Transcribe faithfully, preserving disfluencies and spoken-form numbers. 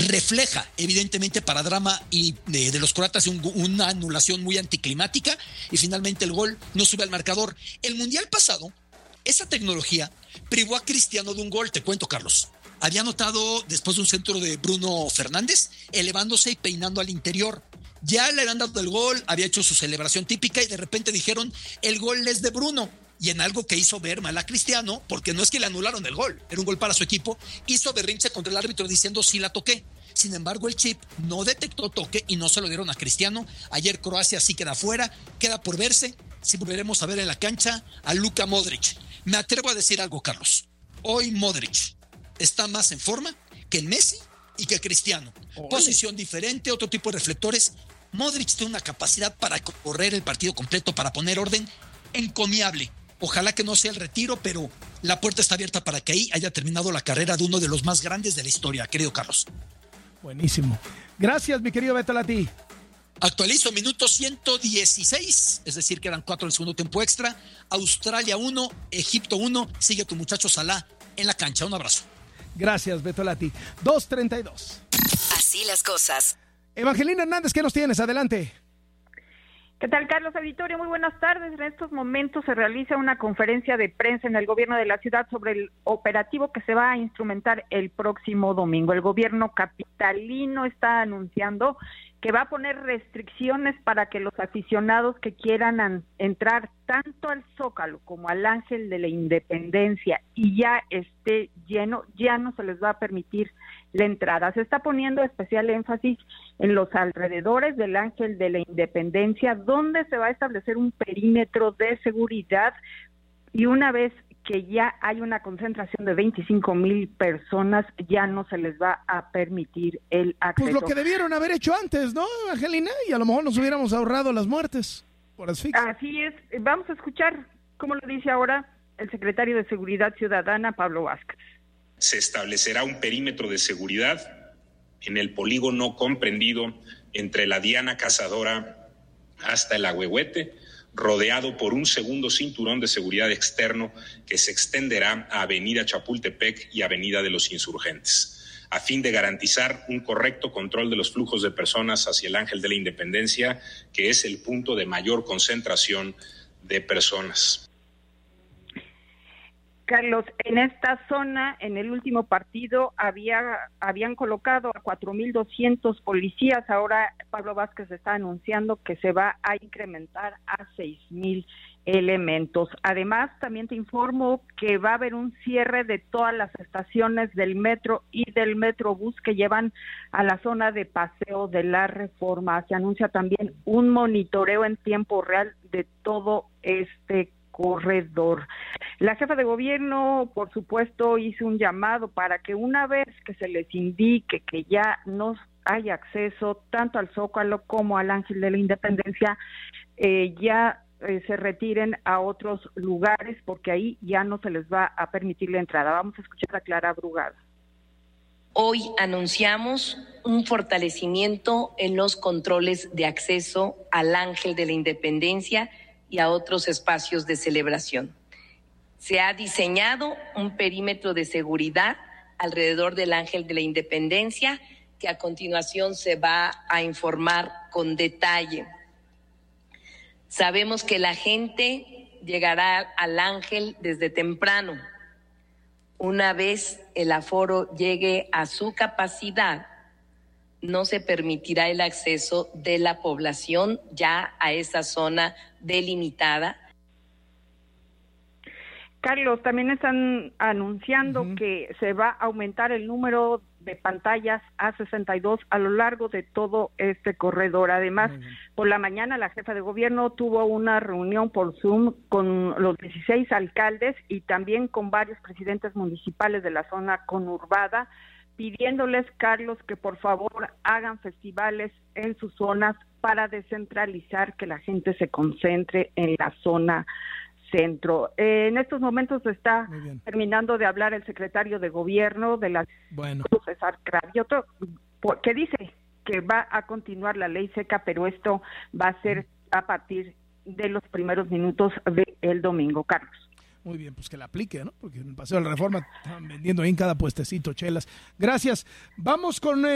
refleja evidentemente para drama y de, de los croatas un, una anulación muy anticlimática y finalmente el gol no sube al marcador. El mundial pasado, esa tecnología privó a Cristiano de un gol, te cuento, Carlos. Había anotado después de un centro de Bruno Fernández, elevándose y peinando al interior. Ya le habían dado el gol, había hecho su celebración típica y de repente dijeron, el gol es de Bruno. Y en algo que hizo ver mal a Cristiano, porque no es que le anularon el gol, era un gol para su equipo, hizo berrinche contra el árbitro diciendo sí la toqué. Sin embargo, el chip no detectó toque y no se lo dieron a Cristiano. Ayer Croacia sí queda fuera, queda por verse si volveremos a ver en la cancha a Luka Modric. Me atrevo a decir algo, Carlos. Hoy Modric está más en forma que Messi y que Cristiano. Ole. Posición diferente, otro tipo de reflectores. Modric tiene una capacidad para correr el partido completo, para poner orden encomiable. Ojalá que no sea el retiro, pero la puerta está abierta para que ahí haya terminado la carrera de uno de los más grandes de la historia, querido Carlos. Buenísimo. Gracias, mi querido Beto Lati. Actualizo, minuto ciento dieciséis, es decir, que eran cuatro del segundo tiempo extra. Australia uno, Egipto uno. Sigue tu muchacho Salah en la cancha. Un abrazo. Gracias, Beto Lati. dos treinta y dos. Así las cosas. Evangelina Hernández, ¿qué nos tienes? Adelante. ¿Qué tal, Carlos Auditorio? Muy buenas tardes. En estos momentos se realiza una conferencia de prensa en el gobierno de la ciudad sobre el operativo que se va a instrumentar el próximo domingo. El gobierno capitalino está anunciando que va a poner restricciones para que los aficionados que quieran an- entrar tanto al Zócalo como al Ángel de la Independencia y ya esté lleno, ya no se les va a permitir la entrada. Se está poniendo especial énfasis en los alrededores del Ángel de la Independencia, donde se va a establecer un perímetro de seguridad y una vez que ya hay una concentración de veinticinco mil personas, ya no se les va a permitir el acceso. Pues lo que debieron haber hecho antes, ¿no, Angelina? Y a lo mejor nos hubiéramos ahorrado las muertes por asfixia. Así es. Vamos a escuchar cómo lo dice ahora el secretario de Seguridad Ciudadana, Pablo Vázquez. Se establecerá un perímetro de seguridad en el polígono comprendido entre la Diana Cazadora hasta el Ahuehuete, rodeado por un segundo cinturón de seguridad externo que se extenderá a Avenida Chapultepec y Avenida de los Insurgentes, a fin de garantizar un correcto control de los flujos de personas hacia el Ángel de la Independencia, que es el punto de mayor concentración de personas. Carlos, en esta zona, en el último partido, había habían colocado a cuatro mil doscientos policías. Ahora Pablo Vázquez está anunciando que se va a incrementar a seis mil elementos. Además, también te informo que va a haber un cierre de todas las estaciones del metro y del Metrobús que llevan a la zona de Paseo de la Reforma. Se anuncia también un monitoreo en tiempo real de todo este corredor. La jefa de gobierno, por supuesto, hizo un llamado para que una vez que se les indique que ya no hay acceso tanto al Zócalo como al Ángel de la Independencia, eh, ya eh, se retiren a otros lugares porque ahí ya no se les va a permitir la entrada. Vamos a escuchar a Clara Brugada. Hoy anunciamos un fortalecimiento en los controles de acceso al Ángel de la Independencia y a otros espacios de celebración. Se ha diseñado un perímetro de seguridad alrededor del Ángel de la Independencia que a continuación se va a informar con detalle. Sabemos que la gente llegará al Ángel desde temprano. Una vez el aforo llegue a su capacidad, no se permitirá el acceso de la población ya a esa zona delimitada. Carlos, también están anunciando uh-huh. que se va a aumentar el número de pantallas a sesenta y dos a lo largo de todo este corredor. Además, uh-huh. por la mañana la jefa de gobierno tuvo una reunión por Zoom con los dieciséis alcaldes y también con varios presidentes municipales de la zona conurbada, pidiéndoles, Carlos, que por favor hagan festivales en sus zonas para descentralizar, que la gente se concentre en la zona centro. Eh, en estos momentos está terminando de hablar el secretario de gobierno de la bueno. César Cravioto, que dice que va a continuar la ley seca, pero esto va a ser a partir de los primeros minutos del domingo, Carlos. Muy bien, pues que la aplique, ¿no? Porque en el Paseo de la Reforma están vendiendo ahí en cada puestecito chelas. Gracias. Vamos con... Eh...